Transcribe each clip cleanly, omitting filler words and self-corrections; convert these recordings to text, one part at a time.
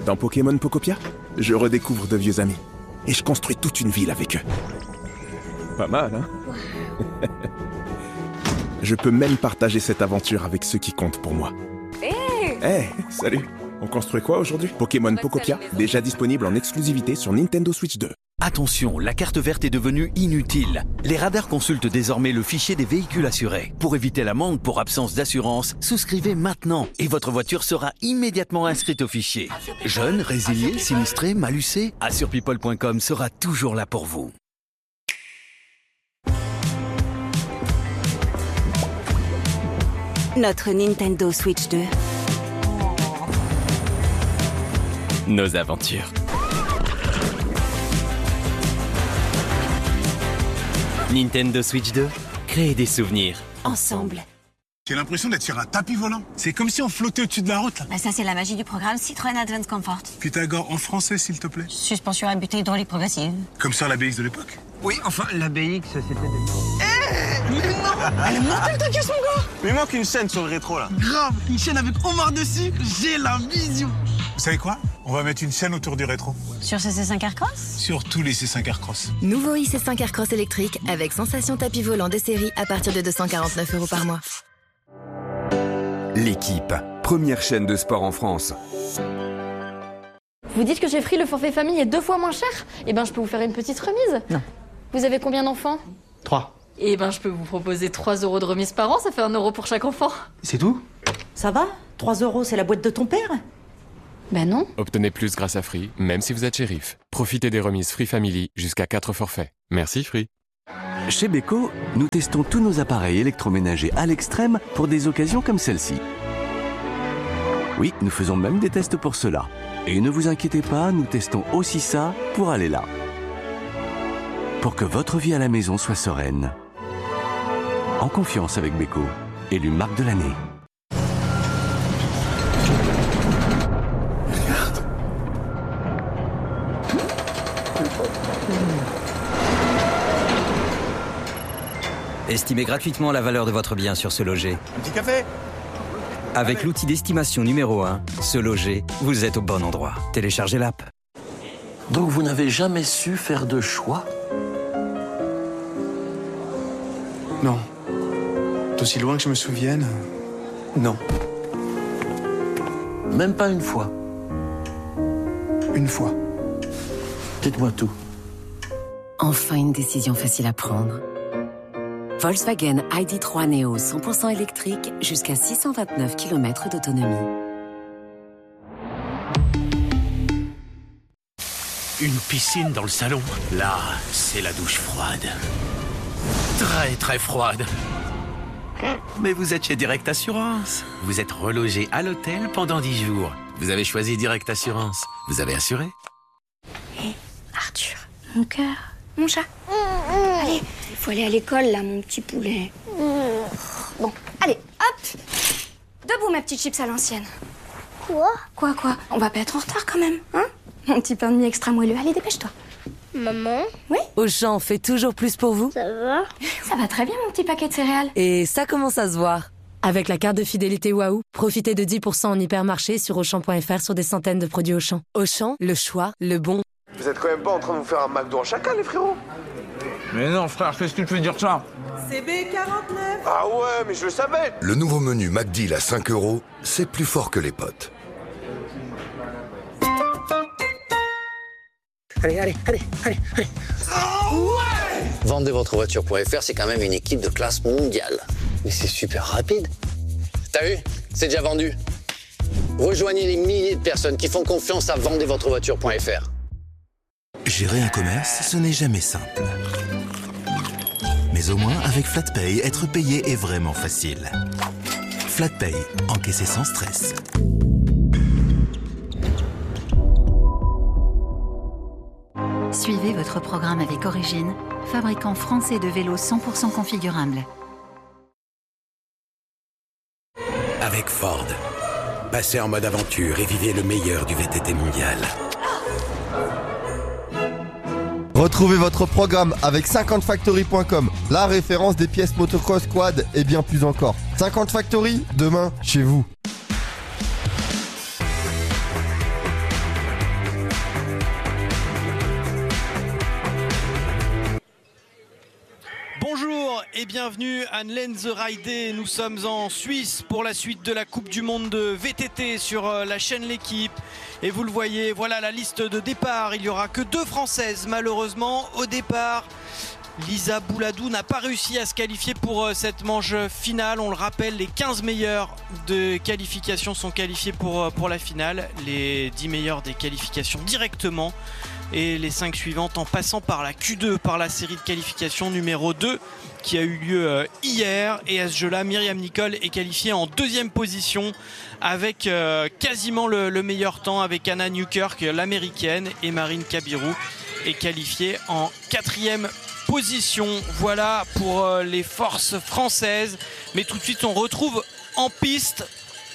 Dans Pokémon Pokopia, je redécouvre de vieux amis. Et je construis toute une ville avec eux. Pas mal, hein? Je peux même partager cette aventure avec ceux qui comptent pour moi. Hey, salut! On construit quoi aujourd'hui? Pokémon Pokopia, déjà disponible en exclusivité sur Nintendo Switch 2. Attention, la carte verte est devenue inutile. Les radars consultent désormais le fichier des véhicules assurés. Pour éviter l'amende pour absence d'assurance, souscrivez maintenant et votre voiture sera immédiatement inscrite au fichier. Jeune, résilié, sinistré, malucé, assurepeople.com sera toujours là pour vous. Notre Nintendo Switch 2. Nos aventures. Nintendo Switch 2, créer des souvenirs. Ensemble. J'ai l'impression d'être sur un tapis volant. C'est comme si on flottait au-dessus de la route. Là. Bah ça, c'est la magie du programme Citroën Advanced Comfort. Pythagore en français, s'il te plaît. Suspension à butée hydraulique progressive. Comme sur la BX de l'époque. Oui, enfin, la BX, c'était des... Mais non! Elle est mortelle ta caisse, mon gars! Mais il manque une chaîne sur le rétro, là. Grave! Une chaîne avec Omar dessus, j'ai la vision! Vous savez quoi? On va mettre une chaîne autour du rétro. Sur ce C5 Aircross? Sur tous les C5 Aircross. Nouveau IC5 Aircross électrique avec sensation tapis volant de série à partir de 249 € par mois. L'équipe, première chaîne de sport en France. Vous dites que chez Free, le forfait famille est 2 fois moins cher? Eh ben, je peux vous faire une petite remise. Non. Vous avez combien d'enfants? 3. Eh ben, je peux vous proposer 3 € de remise par an, ça fait 1 € pour chaque enfant. C'est tout? Ça va? 3 €, c'est la boîte de ton père? Ben non. Obtenez plus grâce à Free, même si vous êtes shérif. Profitez des remises Free Family jusqu'à 4 forfaits. Merci Free. Chez Beko, nous testons tous nos appareils électroménagers à l'extrême pour des occasions comme celle-ci. Oui, nous faisons même des tests pour cela. Et ne vous inquiétez pas, nous testons aussi ça pour aller là. Pour que votre vie à la maison soit sereine. En confiance avec Beko, élu marque de l'année. Estimez gratuitement la valeur de votre bien sur Se Loger. Un petit café? Avec l'outil d'estimation numéro 1, Se Loger, vous êtes au bon endroit. Téléchargez l'app. Donc vous n'avez jamais su faire de choix? Non. D'aussi loin que je me souvienne, non. Même pas une fois? Une fois. Dites-moi tout. Enfin une décision facile à prendre. Volkswagen ID.3 Neo 100% électrique jusqu'à 629 km d'autonomie. Une piscine dans le salon. Là, c'est la douche froide. Très très froide. Mais vous êtes chez Direct Assurance. Vous êtes relogé à l'hôtel pendant 10 jours. Vous avez choisi Direct Assurance. Vous avez assuré. Hé, Arthur, mon cœur, mon chat. Allez, il faut aller à l'école là, mon petit poulet. Bon, allez, hop. Debout, ma petite chips à l'ancienne. Quoi? On va pas être en retard quand même, hein? Mon petit pain de mie extra moelleux. Allez, dépêche-toi. Maman? Oui? Auchan fait toujours plus pour vous? Ça va? Ça va très bien, mon petit paquet de céréales. Et ça commence à se voir. Avec la carte de fidélité Waouh, profitez de 10% en hypermarché sur Auchan.fr sur des centaines de produits Auchan. Auchan, le choix, le bon. Vous êtes quand même pas en train de vous faire un McDo en chacun, les frérots? Mais non, frère, qu'est-ce que tu veux dire ça? CB49. Ah ouais, mais je le savais. Le nouveau menu McDeal à 5 €, c'est plus fort que les potes. Allez. Oh ouais! Vendezvotrevoiture.fr, c'est quand même une équipe de classe mondiale. Mais c'est super rapide. T'as vu? C'est déjà vendu. Rejoignez les milliers de personnes qui font confiance à vendezvotrevoiture.fr. Gérer un commerce, ce n'est jamais simple. Mais au moins, avec FlatPay, être payé est vraiment facile. FlatPay, encaisser sans stress. Suivez votre programme avec Origine, fabricant français de vélos 100% configurables. Avec Ford, passez en mode aventure et vivez le meilleur du VTT mondial. Retrouvez votre programme avec 50factory.com, la référence des pièces motocross, quad et bien plus encore. 50 Factory, demain, chez vous. et bienvenue à Lenzerheide. Nous sommes en Suisse pour la suite de la Coupe du Monde de VTT sur la chaîne L'équipe. Et vous le voyez, voilà la liste de départ. Il n'y aura que 2 Françaises malheureusement au départ. Lisa Bouladou n'a pas réussi à se qualifier pour cette manche finale. On le rappelle, les 15 meilleurs de qualification sont qualifiés pour la finale. Les 10 meilleurs des qualifications directement. Et les 5 suivantes en passant par la Q2, par la série de qualification numéro 2 qui a eu lieu hier. Et à ce jeu-là, Myriam Nicole est qualifiée en 2e position avec quasiment le meilleur temps avec Anna Newkirk, l'américaine, et Marine Kabirou est qualifiée en 4e position. Voilà pour les forces françaises. Mais tout de suite, on retrouve en piste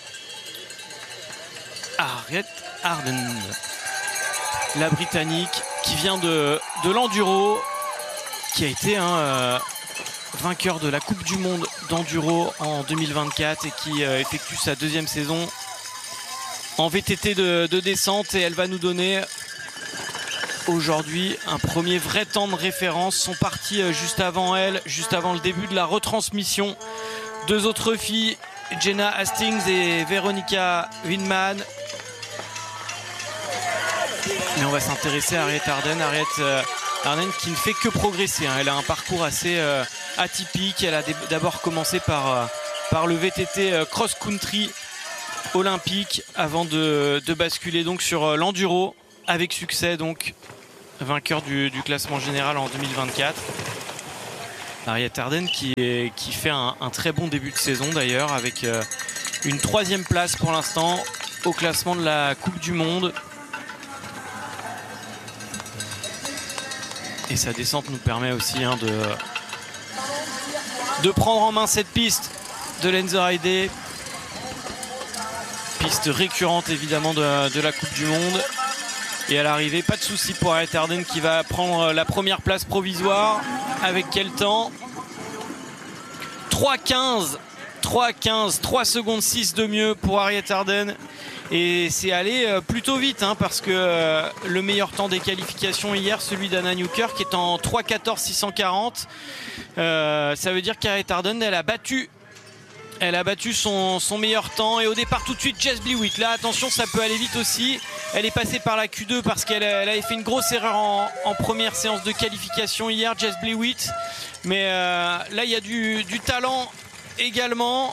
Harriet Harden, la Britannique qui vient de l'enduro, qui a été vainqueur de la Coupe du Monde d'enduro en 2024 et qui effectue sa 2e saison en VTT de descente. Et elle va nous donner aujourd'hui un premier vrai temps de référence. Sont partis juste avant elle, juste avant le début de la retransmission, 2 autres filles, Jenna Hastings et Veronica Winman. Mais on va s'intéresser à Harriet Harden. Harden qui ne fait que progresser. Elle a un parcours assez atypique. Elle a d'abord commencé par le VTT cross-country olympique avant de basculer donc sur l'enduro avec succès, donc vainqueur du classement général en 2024. Harriet Harden qui fait un très bon début de saison d'ailleurs, avec une 3e place pour l'instant au classement de la Coupe du Monde. Et sa descente nous permet aussi de prendre en main cette piste de Lenzerheide. Piste récurrente évidemment de la Coupe du Monde. Et à l'arrivée, pas de souci pour Harriet Harden qui va prendre la première place provisoire. Avec quel temps? 3,15, 3 secondes 6 de mieux pour Harriet Harden. Et c'est allé plutôt vite parce que le meilleur temps des qualifications hier, celui d'Anna Newkirk, est en 3,14 640. Ça veut dire qu'Harriet Harden, elle a battu son meilleur temps. Et au départ tout de suite, Jess Blewitt. Là attention, ça peut aller vite aussi. Elle est passée par la Q2 parce qu'elle avait fait une grosse erreur en première séance de qualification hier, Jess Blewitt. Mais là il y a du talent également.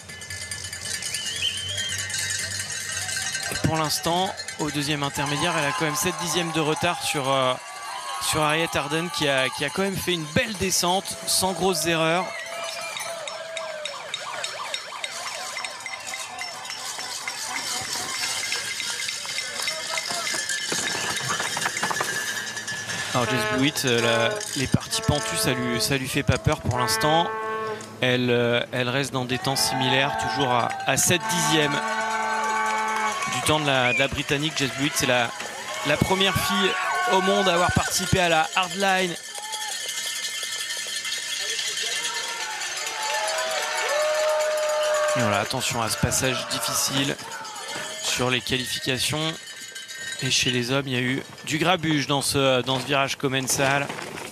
Pour l'instant, au 2e intermédiaire, elle a quand même 7/10 de retard sur Harriet Harden qui a quand même fait une belle descente sans grosses erreurs. Alors Jess Blewitt, les parties pentues, ça lui fait pas peur pour l'instant. Elle reste dans des temps similaires, toujours à 7/10 du temps de la Britannique. Jess Blewitt, c'est la première fille au monde à avoir participé à la hardline. Et voilà, attention à ce passage difficile sur les qualifications. Et chez les hommes, il y a eu du grabuge dans ce virage commensal.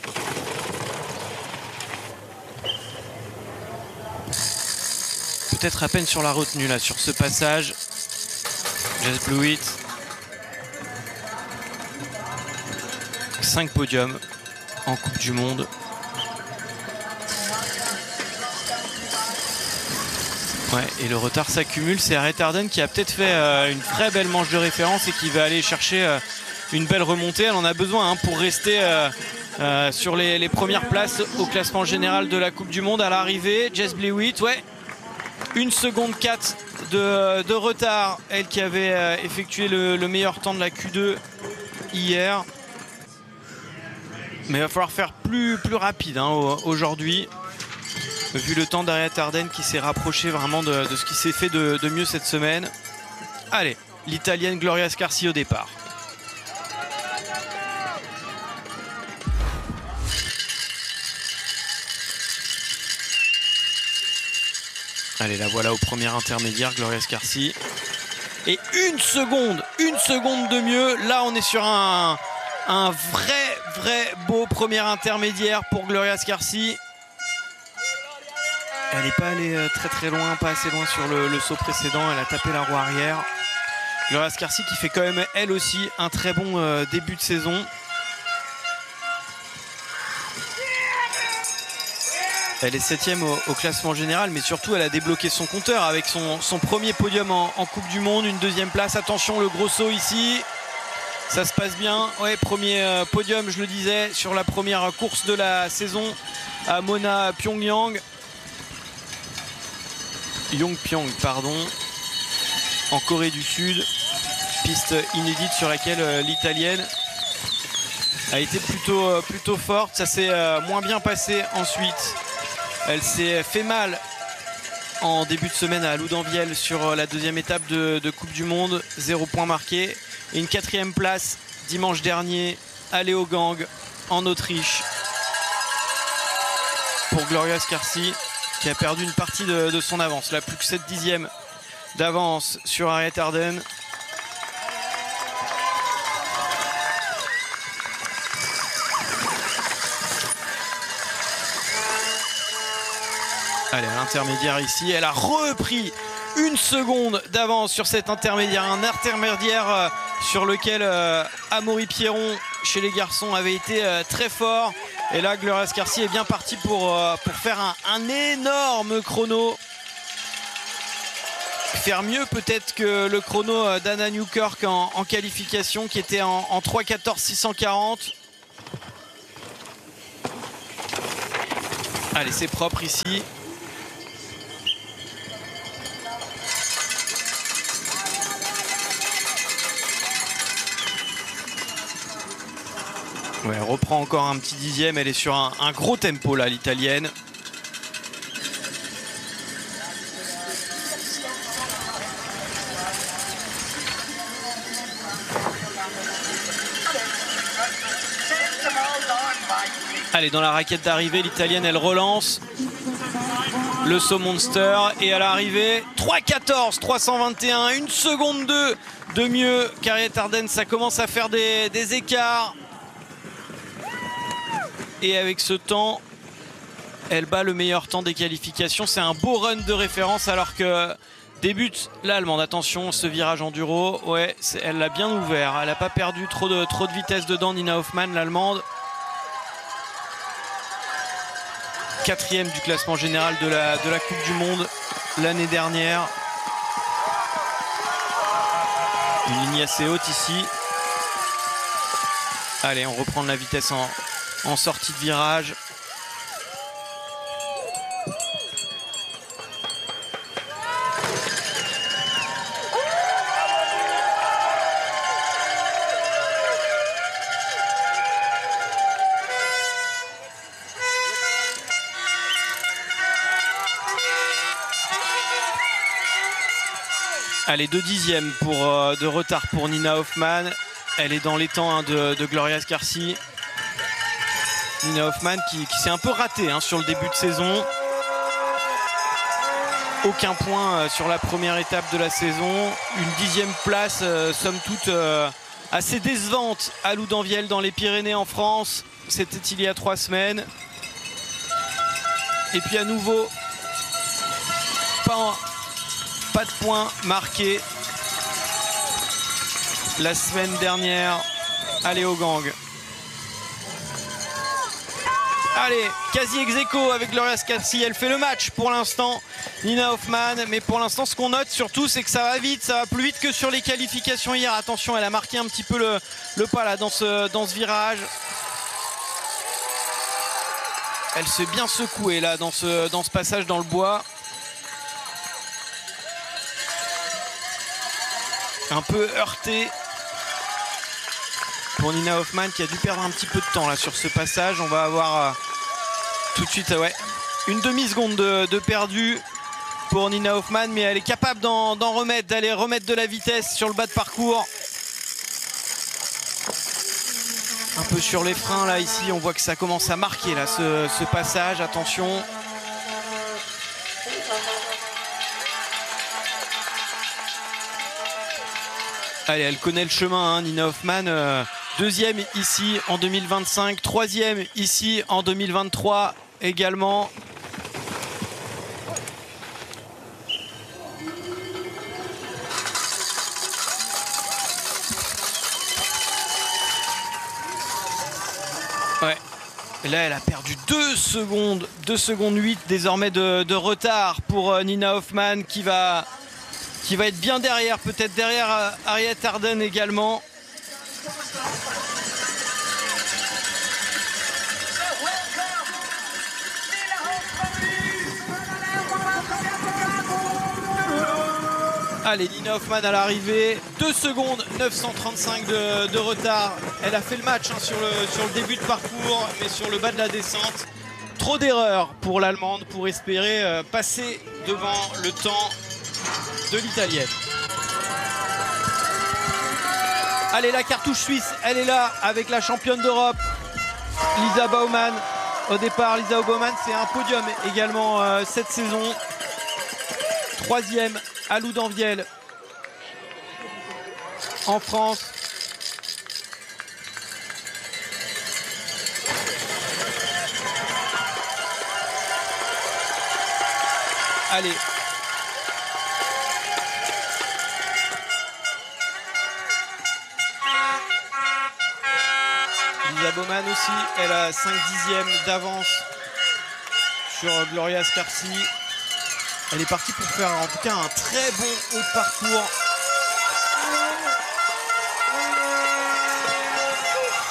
Peut-être à peine sur la retenue là, sur ce passage. Jess Blewitt. 5 podiums en Coupe du Monde. Ouais, et le retard s'accumule. C'est Harriet Harden qui a peut-être fait une très belle manche de référence et qui va aller chercher une belle remontée. Elle en a besoin pour rester sur les premières places au classement général de la Coupe du Monde à l'arrivée. Jess Blewitt, ouais, 1 seconde 4 de retard. Elle qui avait effectué le meilleur temps de la Q2 hier. Mais il va falloir faire plus rapide aujourd'hui. Vu le temps d'Harriet Harden qui s'est rapproché vraiment de ce qui s'est fait de mieux cette semaine. Allez, l'Italienne Gloria Scarsi au départ. Allez, la voilà au premier intermédiaire, Gloria Scarsi. Et une seconde de mieux. Là, on est sur un vrai beau premier intermédiaire pour Gloria Scarsi. Elle n'est pas allée très loin, pas assez loin sur le saut précédent. Elle a tapé la roue arrière. Gloria Scarsi qui fait quand même elle aussi un très bon début de saison. Elle est 7e au classement général, mais surtout elle a débloqué son compteur avec son premier podium en Coupe du Monde, une 2e place. Attention, le gros saut ici, ça se passe bien. Ouais, premier podium, je le disais, sur la première course de la saison à Mona Pyongyang. Yongpyong, pardon, en Corée du Sud. Piste inédite sur laquelle l'Italienne a été plutôt forte. Ça s'est moins bien passé ensuite. Elle s'est fait mal en début de semaine à Loudanviel sur la 2e étape de Coupe du Monde. 0 point marqué. Et une 4e place dimanche dernier à Leogang en Autriche pour Gloria Scarsi qui a perdu une partie de son avance. Là, plus que 7 dixièmes d'avance sur Harriet Harden. Allez, à l'intermédiaire ici, elle a repris une seconde d'avance sur cet intermédiaire. Un intermédiaire sur lequel Amaury Pierron chez les garçons avait été très fort. Et là, Gloria Scarsi est bien partie pour faire un énorme chrono. Faire mieux peut-être que le chrono d'Anna Newkirk en qualification qui était en 3:14.640. Allez, c'est propre ici. Ouais, elle reprend encore un petit dixième. Elle est sur un gros tempo là, l'Italienne. Allez, dans la raquette d'arrivée, l'Italienne, elle relance le saut monster. Et à l'arrivée, 3:14, 321, 1 seconde 2 de mieux qu'Harriet Harden. Ça commence à faire des écarts. Et avec ce temps, elle bat le meilleur temps des qualifications. C'est un beau run de référence alors que débute l'Allemande. Attention, ce virage enduro, ouais, elle l'a bien ouvert. Elle n'a pas perdu trop de vitesse dedans, Nina Hoffmann, l'Allemande. 4e du classement général de la Coupe du Monde l'année dernière. Une ligne assez haute ici. Allez, on reprend de la vitesse en sortie de virage. Allez, 2 dixièmes de retard pour Nina Hoffmann. Elle est dans les temps de Gloria Scarsi. Nina Hoffmann qui s'est un peu ratée sur le début de saison. Aucun point sur la première étape de la saison. Une 10e place, somme toute, assez décevante à Loudanviel dans les Pyrénées en France. C'était il y a 3 semaines. Et puis à nouveau, pas de points marqués la semaine dernière à Leogang. Allez, quasi ex-aequo avec Gloria Scarsi. Elle fait le match pour l'instant, Nina Hoffmann. Mais pour l'instant, ce qu'on note surtout, c'est que ça va vite. Ça va plus vite que sur les qualifications hier. Attention, elle a marqué un petit peu le pas là dans ce virage. Elle s'est bien secouée là dans ce passage dans le bois. Un peu heurtée pour Nina Hoffmann qui a dû perdre un petit peu de temps là sur ce passage. On va avoir tout de suite une demi-seconde de perdu pour Nina Hoffmann, mais elle est capable d'en remettre, d'aller remettre de la vitesse sur le bas de parcours. Un peu sur les freins là ici, on voit que ça commence à marquer là ce passage. Attention. Allez, elle connaît le chemin, Nina Hoffmann. 2e ici en 2025, 3e ici en 2023 également. Et là, elle a perdu 2 secondes 8 désormais de retard pour Nina Hoffmann qui va être bien derrière, peut-être derrière Harriet Harden également. Allez, Nina Hoffmann à l'arrivée, 2 secondes 935 de retard. Elle a fait le match sur le début de parcours, mais sur le bas de la descente. Trop d'erreurs pour l'Allemande pour espérer passer devant le temps de l'Italienne. Allez, la cartouche suisse, elle est là avec la championne d'Europe, Lisa Baumann. Au départ, Lisa Baumann, c'est un podium également cette saison. 3e à Loudanvielle en France. Allez. Lisa Baumann aussi, elle a 5 dixièmes d'avance sur Gloria Scarsi. Elle est partie pour faire en tout cas un très bon haut de parcours.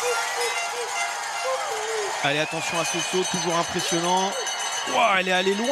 Allez, attention à ce saut, toujours impressionnant. Wow, elle est allée loin.